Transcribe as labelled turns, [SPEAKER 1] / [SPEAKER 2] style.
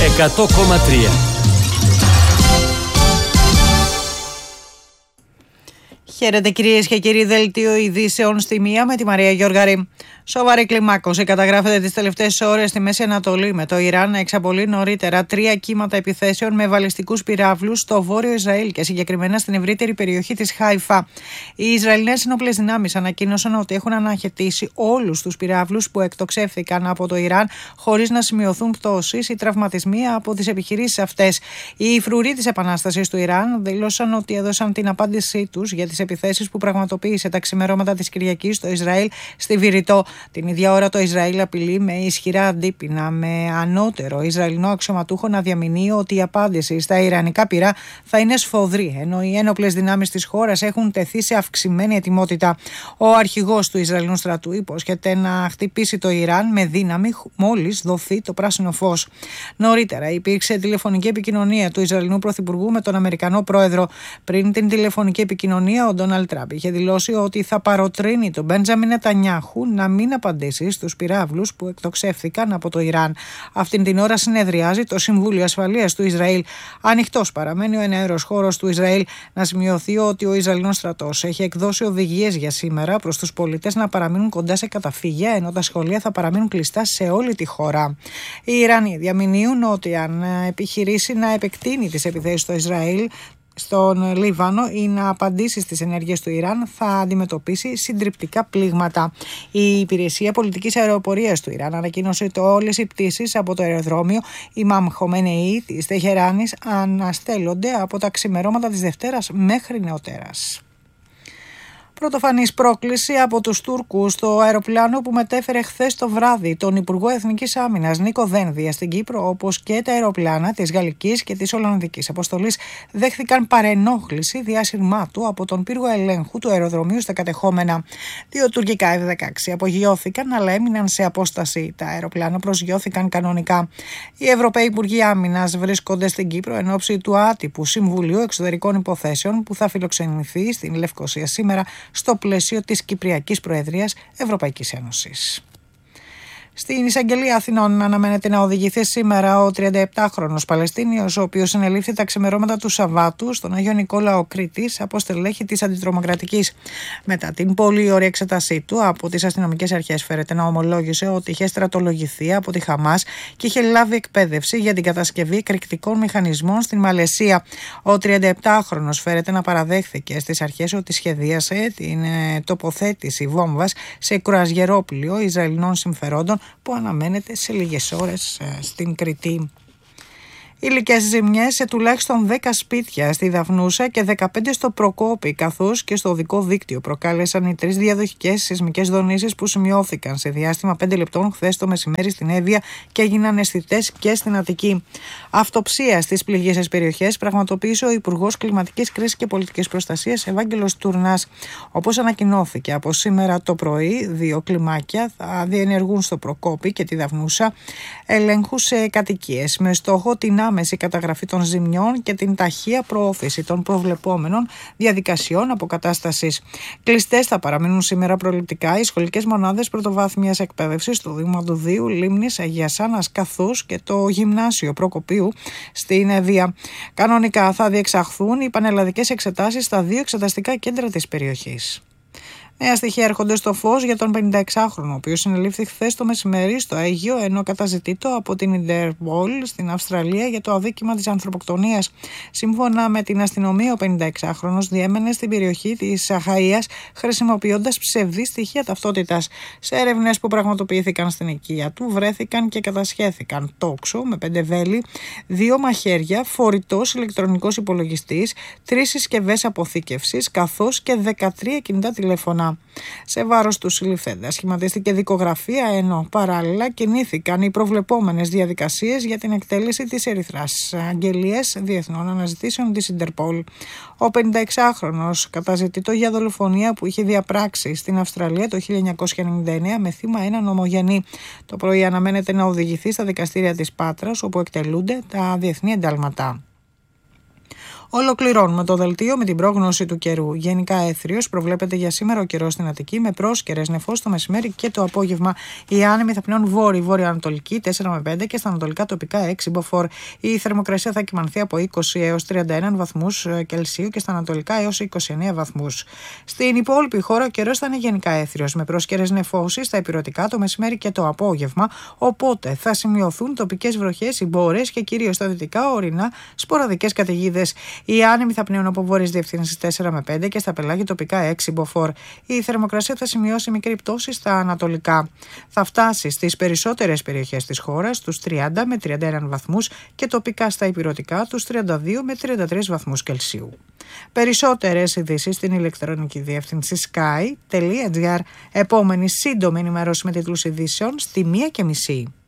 [SPEAKER 1] 100,3.
[SPEAKER 2] Χαίρετε κυρίες και κύριοι, δελτίο ειδήσεων στη μία με τη Μαρία Γιώργαρη. Σοβαρή κλιμάκωση καταγράφεται τις τελευταίες ώρες στη Μέση Ανατολή, με το Ιράν να εξαπολύει νωρίτερα 3 κύματα επιθέσεων με βαλιστικούς πυράβλους στο βόρειο Ισραήλ και συγκεκριμένα στην ευρύτερη περιοχή της Χάιφα. Οι Ισραηλινές ενόπλες δυνάμεις ανακοίνωσαν ότι έχουν αναχαιτήσει όλους τους πυράβλους που εκτοξεύθηκαν από το Ιράν, χωρίς να σημειωθούν πτώσεις ή τραυματισμοί από τις επιχειρήσεις αυτές. Οι φρουροί της Επανάστασης του Ιράν δήλωσαν ότι έδωσαν την απάντησή τους για τις επιθέσεις που πραγματοποίησε τα ξημερώματα της Κυριακής στο Ισραήλ στη Βηρητό. Την ίδια ώρα το Ισραήλ απειλεί με ισχυρά αντίπεινα με ανώτερο Ισραηλινό αξιωματούχο να διαμηνύει ότι η απάντηση στα ιρανικά πυρά θα είναι σφοδρή, ενώ οι ένοπλες δυνάμεις της χώρας έχουν τεθεί σε αυξημένη ετοιμότητα. Ο αρχηγός του Ισραηλινού στρατού υπόσχεται να χτυπήσει το Ιράν με δύναμη μόλις δοθεί το πράσινο φως. Νωρίτερα υπήρξε τηλεφωνική επικοινωνία του Ισραηλινού Πρωθυπουργού με τον Αμερικανό πρόεδρο. Πριν την τηλεφωνική επικοινωνία, ο Ντόναλντ Τραμπ είχε δηλώσει ότι θα παροτρύνει τον Μπέντζαμιν Νετανιάχου να μην απαντήσει στους πυράβλους που εκτοξεύθηκαν από το Ιράν. Αυτήν την ώρα συνεδριάζει το Συμβούλιο Ασφαλείας του Ισραήλ. Ανοιχτός παραμένει ο εναέρος χώρος του Ισραήλ. Να σημειωθεί ότι ο Ισραηλινός στρατός έχει εκδώσει οδηγίες για σήμερα προς τους πολίτες να παραμείνουν κοντά σε καταφύγια, ενώ τα σχολεία θα παραμείνουν κλειστά σε όλη τη χώρα. Οι Ιρανοί διαμηνύουν ότι αν επιχειρήσει να επεκτείνει τις επιθέσεις στο Ισραήλ, στον Λίβανο ή να απαντήσει στις ενέργειες του Ιράν, θα αντιμετωπίσει συντριπτικά πλήγματα. Η Υπηρεσία Πολιτικής Αεροπορίας του Ιράν ανακοίνωσε ότι όλες οι πτήσεις από το αεροδρόμιο Ιμάμ Χομενεή της Τεχεράνης αναστέλλονται από τα ξημερώματα της Δευτέρας μέχρι νεοτέρας. Πρωτοφανής πρόκληση από τους Τούρκους στο αεροπλάνο που μετέφερε χθες το βράδυ τον Υπουργό Εθνικής Άμυνας Νίκο Δένδια στην Κύπρο, όπως και τα αεροπλάνα της Γαλλικής και της Ολλανδικής αποστολής, δέχθηκαν παρενόχληση διάσυρμάτου από τον πύργο ελέγχου του αεροδρομίου στα κατεχόμενα. 2 τουρκικά F-16 απογειώθηκαν, αλλά έμειναν σε απόσταση. Τα αεροπλάνα προσγειώθηκαν κανονικά. Οι Ευρωπαίοι Υπουργοί Άμυνας βρίσκονται στην Κύπρο εν ώψη του άτυπου Συμβουλίου Εξωτερικών Υποθέσεων που θα φιλοξενηθεί στην Λευκοσία σήμερα, στο πλαίσιο της Κυπριακής Προεδρίας Ευρωπαϊκής Ένωσης. Στην Εισαγγελία Αθηνών αναμένεται να οδηγηθεί σήμερα ο 37χρονος Παλαιστίνιος, ο οποίος συνελήφθη τα ξημερώματα του Σαββάτου στον Αγίο Νικόλαο Κρήτης από στελέχη της Αντιτρομοκρατικής. Μετά την πολύ ωραία εξέτασή του από τις αστυνομικές αρχές, φέρεται να ομολόγησε ότι είχε στρατολογηθεί από τη Χαμάς και είχε λάβει εκπαίδευση για την κατασκευή εκρηκτικών μηχανισμών στην Μαλαισία. Ο 37χρονος φέρεται να παραδέχθηκε στις αρχές ότι σχεδίασε την τοποθέτηση βόμβας σε κρουαζιερόπλοιο Ισραηλινών συμφερόντων που αναμένεται σε λίγες ώρες στην Κρητή. Υλικές ζημιές σε τουλάχιστον 10 σπίτια στη Δαφνούσα και 15 στο Προκόπη, καθώς και στο οδικό δίκτυο προκάλεσαν οι 3 διαδοχικές σεισμικές δονήσεις που σημειώθηκαν σε διάστημα 5 λεπτών χθες το μεσημέρι στην Εύβοια και έγιναν αισθητές και στην Αττική. Αυτοψία στις πληγείσες περιοχές πραγματοποίησε ο Υπουργός Κλιματικής Κρίσης και Πολιτικής Προστασίας Ευάγγελος Τουρνάς. Όπως ανακοινώθηκε από σήμερα το πρωί, 2 κλιμάκια θα διενεργούν στο Προκόπη και τη Δαφνούσα ελέγχου σε κατοικίες με στόχο την άμεση καταγραφή των ζημιών και την ταχεία προώθηση των προβλεπόμενων διαδικασιών αποκατάστασης. Κλειστές θα παραμείνουν σήμερα προληπτικά οι σχολικές μονάδες πρωτοβάθμιας εκπαίδευσης του Δήμου του Δίου, Λίμνης, Αγίας Άννας, καθώς και το Γυμνάσιο Προκοπίου στην Εύβοια. Κανονικά θα διεξαχθούν οι πανελλαδικές εξετάσεις στα 2 εξεταστικά κέντρα της περιοχής. Νέα στοιχεία έρχονται στο φως για τον 56χρονο, ο οποίος συνελήφθη χθες το μεσημέρι στο Αίγυο, ενώ καταζητείται από την Ιντερπολ στην Αυστραλία για το αδίκημα της ανθρωποκτονίας. Σύμφωνα με την αστυνομία, ο 56χρονος διέμενε στην περιοχή της Αχαΐας χρησιμοποιώντας ψευδή στοιχεία ταυτότητας. Σε έρευνες που πραγματοποιήθηκαν στην οικία του, βρέθηκαν και κατασχέθηκαν τόξο με 5 βέλη, 2 μαχαίρια, φορητός ηλεκτρονικός υπολογιστής, 3 συσκευές αποθήκευσης, καθώς και 13 κινητά τηλέφωνα. Σε βάρος του συλληφθέντα σχηματίστηκε δικογραφία, ενώ παράλληλα κινήθηκαν οι προβλεπόμενες διαδικασίες για την εκτέλεση της ερυθράς αγγελίας διεθνών αναζητήσεων της Ιντερπολ. Ο 56χρονος καταζητείται για δολοφονία που είχε διαπράξει στην Αυστραλία το 1999 με θύμα έναν ομογενή. Το πρωί αναμένεται να οδηγηθεί στα δικαστήρια της Πάτρας, όπου εκτελούνται τα διεθνή εντάλματα. Ολοκληρώνουμε το δελτίο με την πρόγνωση του καιρού. Γενικά έθριος, προβλέπεται για σήμερα ο καιρός στην Αττική με πρόσκαιρες νεφώσεις το μεσημέρι και το απόγευμα. Οι άνεμοι θα πνέουν βόρειο-ανατολική 4 με 5 και στα ανατολικά τοπικά 6 μποφόρ. Η θερμοκρασία θα κυμανθεί από 20 έως 31 βαθμούς Κελσίου και στα ανατολικά έως 29 βαθμούς. Στην υπόλοιπη χώρα ο καιρός θα είναι γενικά έθριος με πρόσκαιρες νεφώσεις στα ηπειρωτικά το μεσημέρι και το απόγευμα. Οπότε θα σημειωθούν τοπικές βροχές, ιμπόρες και κυρίως στα δυτικά ορεινά σποραδικές καταιγίδες. Οι άνεμοι θα πνέουν από βόρειες διευθύνσεις 4 με 5 και στα πελάγια τοπικά 6 μποφόρ. Η θερμοκρασία θα σημειώσει μικρή πτώση στα ανατολικά. Θα φτάσει στις περισσότερες περιοχές της χώρας τους 30 με 31 βαθμούς και τοπικά στα ηπειρωτικά τους 32 με 33 βαθμούς Κελσίου. Περισσότερες ειδήσεις στην ηλεκτρονική διεύθυνση sky.gr. Επόμενη σύντομη ενημέρωση με τίτλους ειδήσεων στη 1:30.